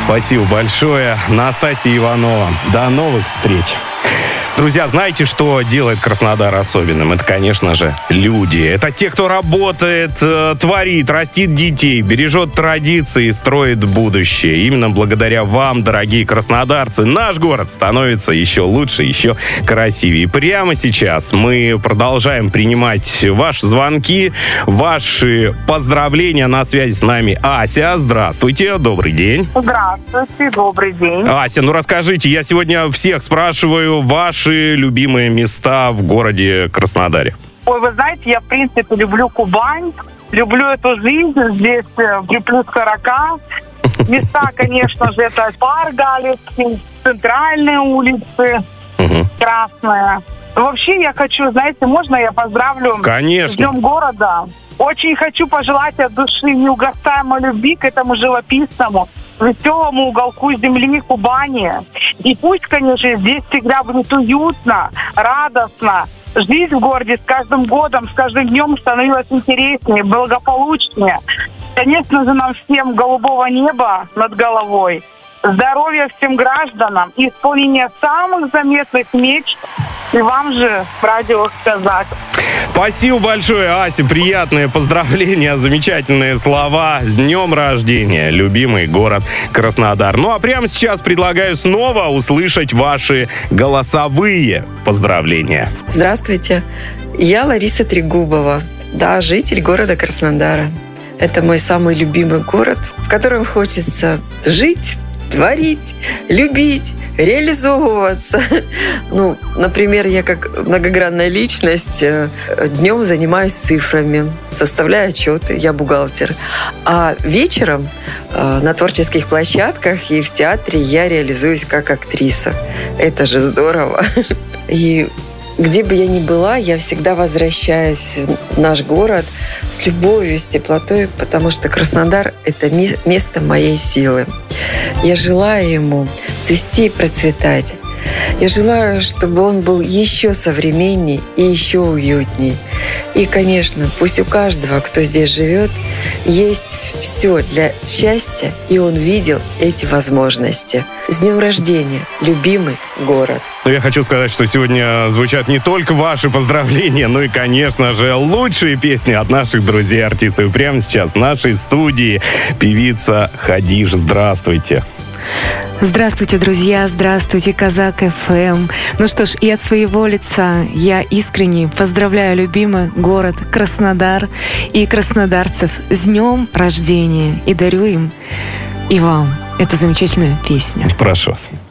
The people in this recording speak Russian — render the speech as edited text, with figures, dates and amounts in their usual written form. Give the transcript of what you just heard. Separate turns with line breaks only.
Спасибо большое. Настасья Иванова. До новых встреч. Друзья, знаете, что делает Краснодар особенным? Это, конечно же, люди. Это те, кто работает, творит, растит детей, бережет традиции, строит будущее. Именно благодаря вам, дорогие краснодарцы, наш город становится еще лучше, еще красивее. И прямо сейчас мы продолжаем принимать ваши звонки, ваши поздравления. На связи с нами Ася. Здравствуйте, добрый день.
Здравствуйте, добрый день.
Ася, ну расскажите, я сегодня всех спрашиваю ваши любимые места в городе Краснодаре.
Ой, вы знаете, я, в принципе, люблю Кубань, люблю эту жизнь здесь, при плюс 40. Места, конечно же, это парк Галицкий, центральные улицы, Красная. Вообще, я хочу, знаете, можно я поздравлю
Конечно.
с Днем города? Очень хочу пожелать от души неугасаемой любви к этому живописному, веселому уголку земли Кубани. И пусть, конечно, здесь всегда будет уютно, радостно. Жизнь в городе с каждым годом, с каждым днем становилась интереснее, благополучнее. Конечно же, нам всем голубого неба над головой, здоровья всем гражданам, исполнения самых заметных мечт. И вам же, радио «Казак».
Спасибо большое, Ася. Приятные поздравления, замечательные слова. С днем рождения, любимый город Краснодар. Ну а прямо сейчас предлагаю снова услышать ваши голосовые поздравления.
Здравствуйте. Я Лариса Трегубова. Да, житель города Краснодара. Это мой самый любимый город, в котором хочется жить, творить, любить, реализовываться. Ну, например, я как многогранная личность днем занимаюсь цифрами, составляю отчеты, я бухгалтер. А вечером на творческих площадках и в театре я реализуюсь как актриса. Это же здорово. И где бы я ни была, я всегда возвращаюсь в наш город с любовью, с теплотой, потому что Краснодар – это место моей силы. Я желаю ему цвести и процветать. Я желаю, чтобы он был еще современней и еще уютней. И, конечно, пусть у каждого, кто здесь живет, есть все для счастья, и он видел эти возможности. С днем рождения, любимый город!
Ну, я хочу сказать, что сегодня звучат не только ваши поздравления, но и, конечно же, лучшие песни от наших друзей-артистов. И прямо сейчас в нашей студии певица Хадиш. Здравствуйте!
Здравствуйте, друзья! Здравствуйте, Казак ФМ! Ну что ж, и от своего лица я искренне поздравляю любимый город Краснодар и краснодарцев с днем рождения и дарю им и вам эту замечательную песню.
Прошу вас.